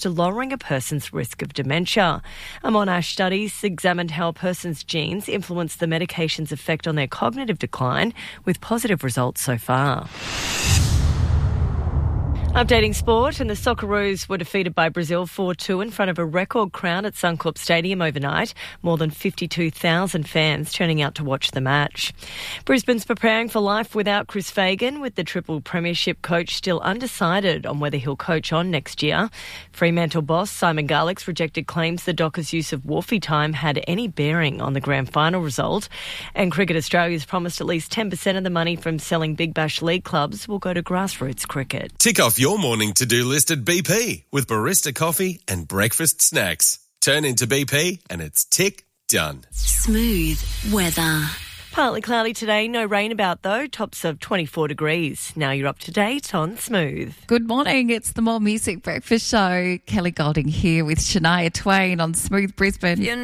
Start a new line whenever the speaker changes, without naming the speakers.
to lowering a person's risk of dementia. A Monash studies examined how a person's genes influence the medication's effect on their cognitive decline, with positive results so far. Updating sport, and the Socceroos were defeated by Brazil 4-2 in front of a record crowd at Suncorp Stadium overnight. More than 52,000 fans turning out to watch the match. Brisbane's preparing for life without Chris Fagan, with the triple premiership coach still undecided on whether he'll coach on next year. Fremantle boss Simon Garlick's rejected claims the Dockers' use of Wolfie time had any bearing on the grand final result. And Cricket Australia's promised at least 10% of the money from selling Big Bash League clubs will go to grassroots cricket.
Tick off your morning to-do list at BP with barista coffee and breakfast snacks. Turn into BP and it's tick done.
Smooth weather.
Partly cloudy today, no rain about though, tops of 24 degrees. Now you're up to date on Smooth.
Good morning, it's the More Music Breakfast Show. Kelly Golding here with Shania Twain on Smooth Brisbane.